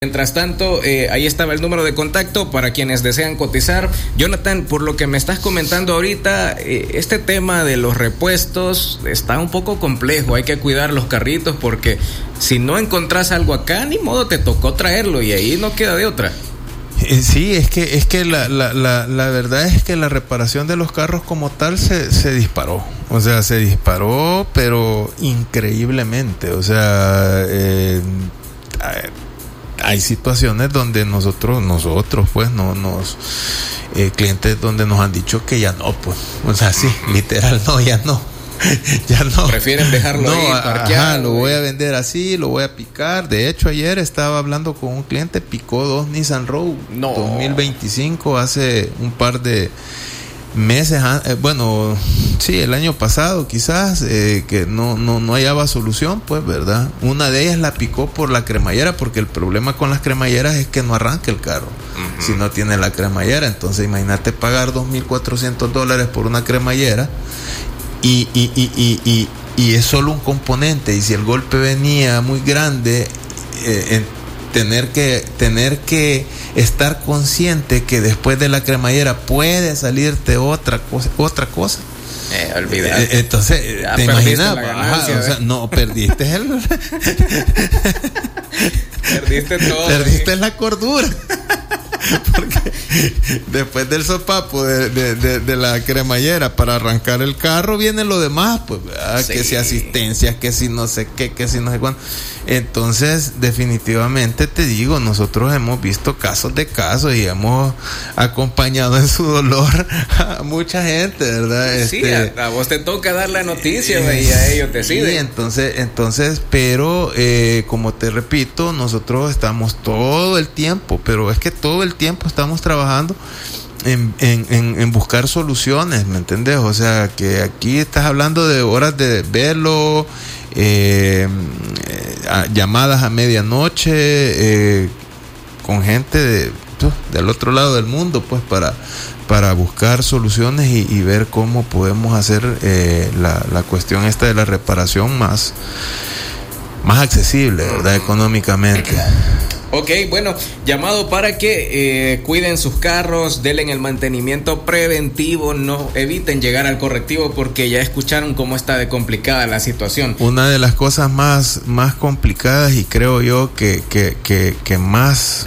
Mientras tanto, ahí estaba el número de contacto para quienes desean cotizar. Jonathan, por lo que me estás comentando ahorita, este tema de los repuestos está un poco complejo. Hay que cuidar los carritos porque si no encontrás algo acá, ni modo, te tocó traerlo y ahí no queda de otra. Sí, es que la verdad es que la reparación de los carros como tal se disparó. O sea, se disparó, pero increíblemente. O sea, hay situaciones donde nosotros pues clientes donde nos han dicho que ya no, pues, o sea, sí, literal, no, ya no. Prefieren dejarlo ahí parqueado. Lo voy a vender así, lo voy a picar. De hecho, ayer estaba hablando con un cliente, picó 2 Nissan Rogue 2025 hace un par de meses, bueno, sí, el año pasado quizás, que no hallaba solución, pues, ¿verdad? Una de ellas la picó por la cremallera, porque el problema con las cremalleras es que no arranca el carro si no tiene la cremallera. Entonces imagínate pagar $2,400 por una cremallera y es solo un componente, y si el golpe venía muy grande, tener que estar consciente que después de la cremallera puede salirte otra cosa. Olvidate. Entonces, ya te imaginas, o sea, no perdiste perdiste todo. Perdiste la cordura. Porque después del sopapo de la cremallera para arrancar el carro viene lo demás, pues, sí. Que si asistencias, que si no sé qué, que si no sé cuándo. Entonces, definitivamente te digo, nosotros hemos visto casos y hemos acompañado en su dolor a mucha gente, ¿verdad? Sí, a vos te toca dar la noticia y a ellos deciden. Sí, entonces, pero como te repito, nosotros estamos todo el tiempo, pero es que todo el tiempo estamos trabajando en buscar soluciones, ¿me entendés? O sea, que aquí estás hablando de horas de desvelo, llamadas a medianoche, con gente del otro lado del mundo, pues, para buscar soluciones y ver cómo podemos hacer la cuestión esta de la reparación más accesible, ¿verdad? Económicamente. Ok, bueno, llamado para que cuiden sus carros, denle el mantenimiento preventivo, no eviten llegar al correctivo porque ya escucharon cómo está de complicada la situación. Una de las cosas más complicadas, y creo yo que más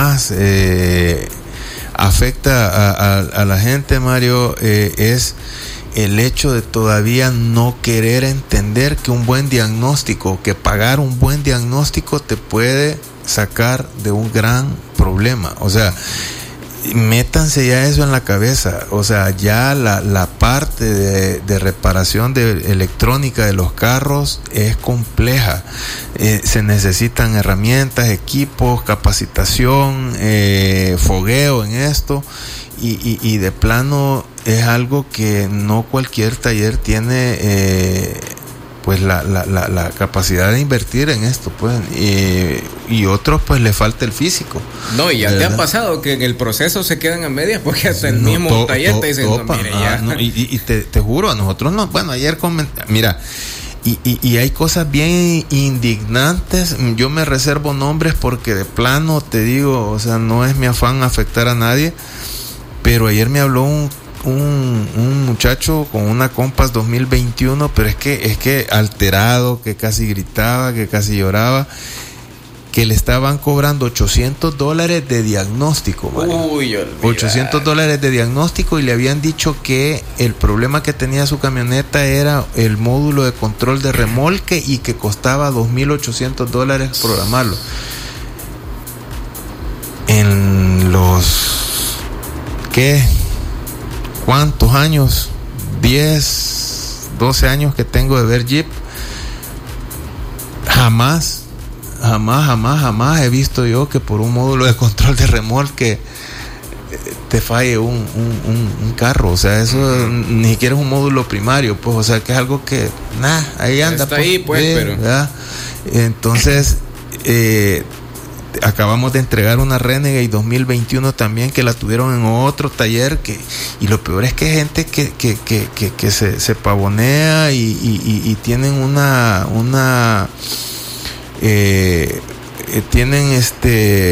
afecta a la gente, Mario, es el hecho de todavía no querer entender que un buen diagnóstico, que pagar un buen diagnóstico te puede sacar de un gran problema. O sea, métanse ya eso en la cabeza. O sea, ya la parte de reparación de electrónica de los carros es compleja. Se necesitan herramientas, equipos, capacitación, fogueo en esto, y de plano es algo que no cualquier taller tiene pues la capacidad de invertir en esto, pues, y otros pues le falta el físico. No, y ya ¿verdad? Te ha pasado que en el proceso se quedan a medias porque hasta el mismo taller te dicen, mire, ya. Y te juro, a nosotros no, bueno, ayer mira, y hay cosas bien indignantes. Yo me reservo nombres porque de plano te digo, o sea, no es mi afán afectar a nadie, pero ayer me habló un muchacho con una Compass 2021, pero es que alterado, que casi gritaba, que casi lloraba, que le estaban cobrando $800 de diagnóstico, $800 de diagnóstico, y le habían dicho que el problema que tenía su camioneta era el módulo de control de remolque y que costaba $2,800 programarlo. En los ¿cuántos años? 10, 12 años que tengo de ver Jeep. Jamás he visto yo que por un módulo de control de remolque te falle un carro. O sea, eso ni siquiera es un módulo primario, pues, o sea, que es algo que, ahí anda. Está ahí, pues, pero... ¿verdad? Entonces, acabamos de entregar una Renegade 2021 también, que la tuvieron en otro taller, y lo peor es que hay gente que se pavonea y tienen tienen